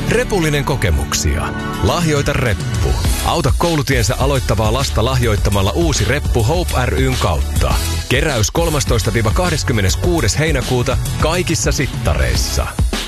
Repullinen kokemuksia. Lahjoita reppu. Auta koulutiensä aloittavaa lasta lahjoittamalla uusi reppu Hope ry:n kautta. Keräys 13-26. heinäkuuta kaikissa sittareissa.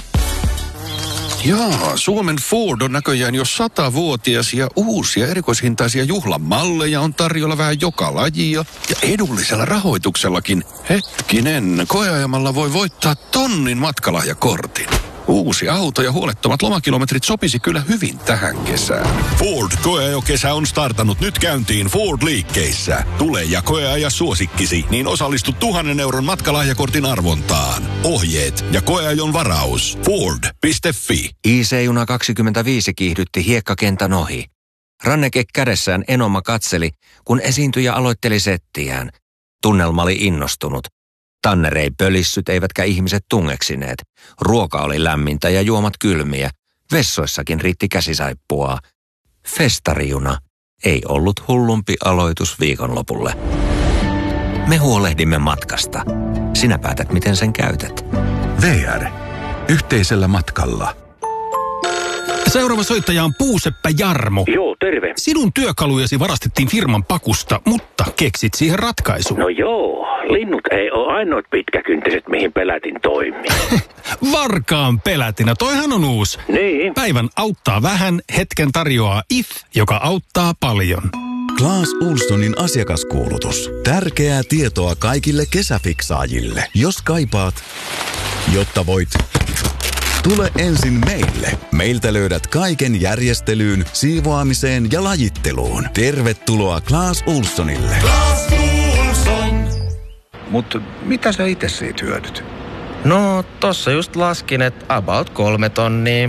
Jaa, Suomen Ford on näköjään jo 100-vuotias ja uusia erikoishintaisia juhlamalleja on tarjolla vähän joka lajia ja edullisella rahoituksellakin. Hetkinen, koeajamalla voi voittaa 1,000 matkalahjakortin. Uusi auto ja huolettomat lomakilometrit sopisi kyllä hyvin tähän kesään. Ford koeajokesä on startannut nyt käyntiin Ford-liikkeissä. Tule ja koeaja suosikkisi, niin osallistu 1,000 euron matkalahjakortin arvontaan. Ohjeet ja koeajon varaus. Ford.fi. IC-juna 25 kiihdytti hiekkakentän ohi. Ranneke kädessään Enoma katseli, kun esiintyjä aloitteli settiään. Tunnelma oli innostunut. Tanner ei pölissyt eivätkä ihmiset tungeksineet. Ruoka oli lämmintä ja juomat kylmiä. Vessoissakin riitti käsisaippua. Festarijuna ei ollut hullumpi aloitus viikonlopulle. Me huolehdimme matkasta. Sinä päätät, miten sen käytät. VR. Yhteisellä matkalla. Seuraava soittaja on Puuseppä Jarmo. Joo, terve. Sinun työkalujasi varastettiin firman pakusta, mutta keksit siihen ratkaisun. No joo, linnut ei ole ainoat pitkäkyntiset, mihin pelätin toimii. Varkaan pelätinä, toihan on uusi. Niin. Päivän auttaa vähän, hetken tarjoaa IF, joka auttaa paljon. Clas Ohlsonin asiakaskuulutus. Tärkeää tietoa kaikille kesäfiksaajille. Jos kaipaat, jotta voit... Tule ensin meille. Meiltä löydät kaiken järjestelyyn, siivoamiseen ja lajitteluun. Tervetuloa Clas Ohlsonille. Clas Ohlson. Mut mitä sä itse siitä hyödyt? No, tossa just laskin, että about 3 tonnia.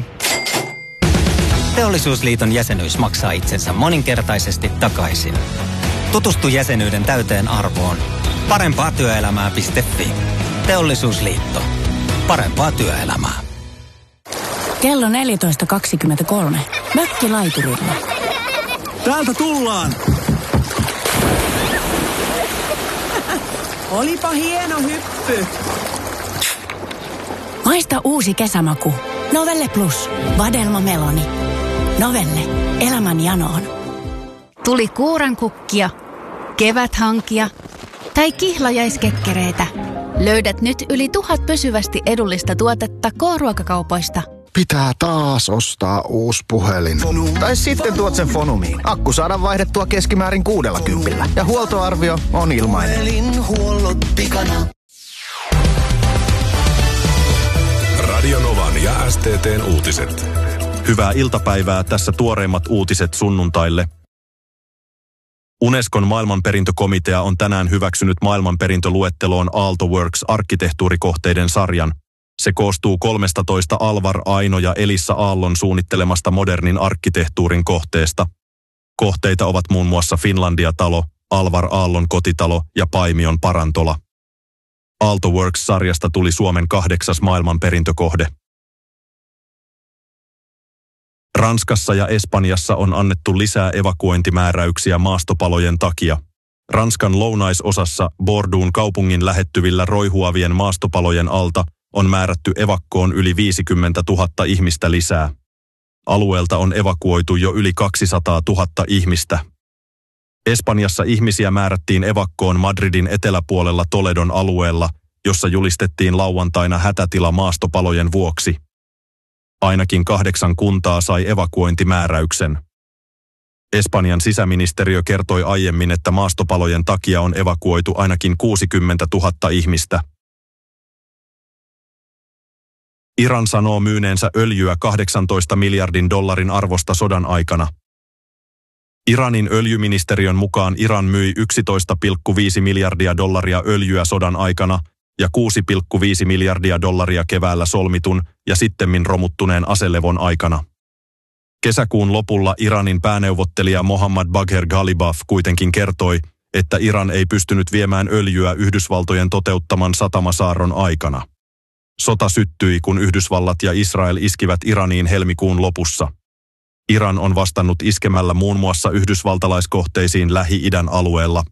Teollisuusliiton jäsenyys maksaa itsensä moninkertaisesti takaisin. Tutustu jäsenyyden täyteen arvoon. Parempaatyöelämää.fi. Teollisuusliitto. Parempaa työelämää. Kello 14.23. Mökkilaiturilla. Täältä tullaan! Olipa hieno hyppy. Maista uusi kesämaku. Novelle Plus. Vadelma Meloni. Novelle. Elämän janoon. Tuli kuurankukkia, keväthankia tai kihlajaiskekkereitä. Löydät nyt yli 1000 pysyvästi edullista tuotetta K-ruokakaupoista. Pitää taas ostaa uusi puhelin. Tai sitten tuot sen Fonumiin. Akku saadaan vaihdettua keskimäärin 60 ja huoltoarvio on ilmainen. Puhelinhuollot pikana. Radio Novan ja STT:n uutiset. Hyvää iltapäivää, tässä tuoreimmat uutiset sunnuntaille. Unescon maailmanperintökomitea on tänään hyväksynyt maailmanperintöluetteloon Aaltoworks-arkkitehtuurikohteiden sarjan. Se koostuu 13 Alvar Aino ja Elissa Aallon suunnittelemasta modernin arkkitehtuurin kohteesta. Kohteita ovat muun muassa Finlandia-talo, Alvar Aallon kotitalo ja Paimion parantola. Aaltoworks-sarjasta tuli Suomen 8. maailmanperintökohde. Ranskassa ja Espanjassa on annettu lisää evakuointimääräyksiä maastopalojen takia. Ranskan lounaisosassa Bordeaux'n kaupungin lähettyvillä roihuavien maastopalojen alta on määrätty evakkoon yli 50 000 ihmistä lisää. Alueelta on evakuoitu jo yli 200 000 ihmistä. Espanjassa ihmisiä määrättiin evakkoon Madridin eteläpuolella Toledon alueella, jossa julistettiin lauantaina hätätila maastopalojen vuoksi. Ainakin 8 kuntaa sai evakuointimääräyksen. Espanjan sisäministeriö kertoi aiemmin, että maastopalojen takia on evakuoitu ainakin 60 000 ihmistä. Iran sanoo myyneensä öljyä 18 miljardin dollarin arvosta sodan aikana. Iranin öljyministeriön mukaan Iran myi 11,5 miljardia dollaria öljyä sodan aikana ja 6,5 miljardia dollaria keväällä solmitun ja sittemmin romuttuneen aselevon aikana. Kesäkuun lopulla Iranin pääneuvottelija Mohammad Bagher Ghalibaf kuitenkin kertoi, että Iran ei pystynyt viemään öljyä Yhdysvaltojen toteuttaman satamasaarron aikana. Sota syttyi, kun Yhdysvallat ja Israel iskivät Iraniin helmikuun lopussa. Iran on vastannut iskemällä muun muassa yhdysvaltalaiskohteisiin Lähi-idän alueella.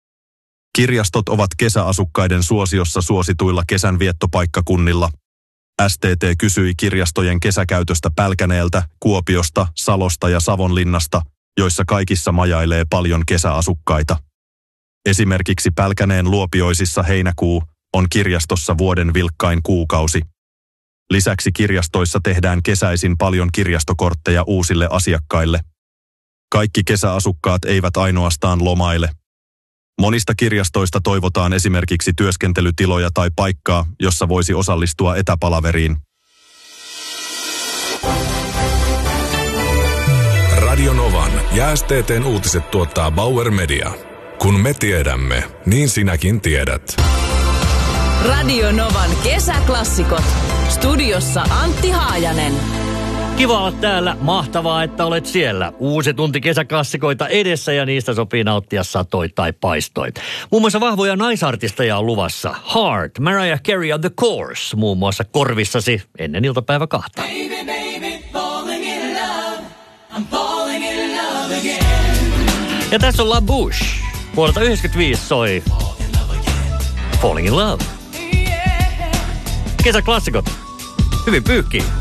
Kirjastot ovat kesäasukkaiden suosiossa suosituilla kesänviettopaikkakunnilla. STT kysyi kirjastojen kesäkäytöstä Pälkäneeltä, Kuopiosta, Salosta ja Savonlinnasta, joissa kaikissa majailee paljon kesäasukkaita. Esimerkiksi Pälkäneen Luopioisissa heinäkuu on kirjastossa vuoden vilkkain kuukausi. Lisäksi kirjastoissa tehdään kesäisin paljon kirjastokortteja uusille asiakkaille. Kaikki kesäasukkaat eivät ainoastaan lomaile. Monista kirjastoista toivotaan esimerkiksi työskentelytiloja tai paikkaa, jossa voisi osallistua etäpalaveriin. Radio Novan ja STT:n uutiset tuottaa Bauer Media. Kun me tiedämme, niin sinäkin tiedät. Radio Novan kesäklassikot. Studiossa Antti Haajanen. Kiva olla täällä. Mahtavaa, että olet siellä. Uusi tunti kesäklassikoita edessä ja niistä sopii nauttia satoi tai paistoi. Muun muassa vahvoja naisartisteja on luvassa. Heart, Mariah Carey ja The Course muun muassa korvissasi ennen iltapäivä 2. Baby, baby, falling in love. I'm falling in love again. Ja tässä on La Bouche. Vuodelta 1995 soi Falling in Love. Kesäklassikot. Hyvin pyyhkii.